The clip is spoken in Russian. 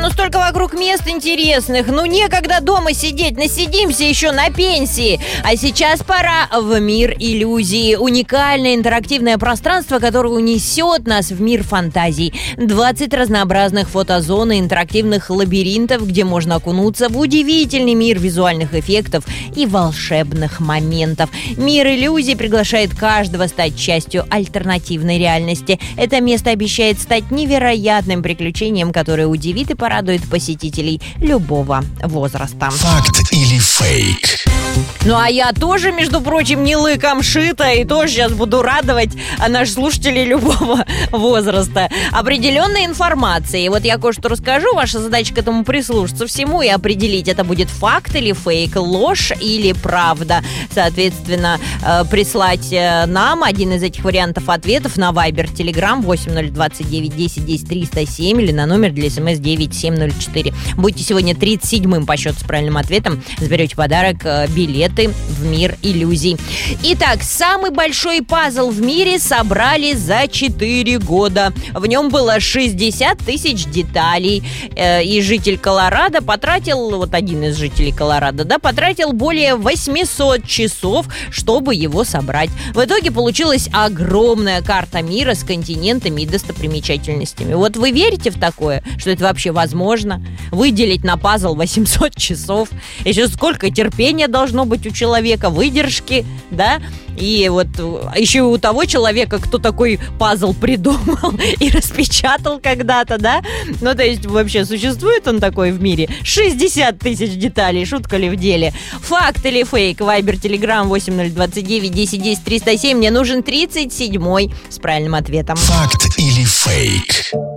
столько вокруг мест интересных. Некогда дома сидеть, насидимся еще на пенсии. А сейчас пора в мир иллюзии. Уникальное интерактивное пространство, которое унесет нас в мир фантазий. 20 разнообразных фотозон и интерактивных лабиринтов, где можно окунуться в удивительный мир визуальных эффектов и волшебных моментов. Мир иллюзий приглашает каждого стать частью альтернативной реальности. Это место обещает стать невероятным приключением, которое удивит и порадует посетителей любого возраста. Факт или фейк? А я тоже, между прочим, не лыком шита и тоже сейчас буду радовать наших слушателей любого возраста определенной информацией. Вот я кое-что расскажу, ваша задача к этому прислушаться всему и определить, это будет факт или фейк, ложь или правда. Соответственно, прислать нам один из этих вариантов ответов на Viber, Telegram 8029 10 10 307 или на номер для СМС 9704. Будете сегодня 37-м по счету с правильным ответом. Заберете подарок, билеты в мир иллюзий. Итак, самый большой пазл в мире собрали за 4 года. В нем было 60 тысяч деталей. И житель Колорадо потратил, один из жителей Колорадо, потратил более 800 часов, чтобы его собрать. В итоге получилась огромная карта мира с континентами и достопримечательностями. Вот вы верите в такое, что это вообще возможно? Выделить на пазл 800 часов? Еще сколько терпения должно быть у человека, выдержки, да? И вот еще и у того человека, кто такой пазл придумал и распечатал когда-то, да? То есть вообще существует он такой в мире? 60 тысяч деталей, шутка ли в деле? Факт или фейк? Вайбер, Телеграм 8029 10 10 307. Мне нужен 37-й с правильным ответом. Факт или фейк?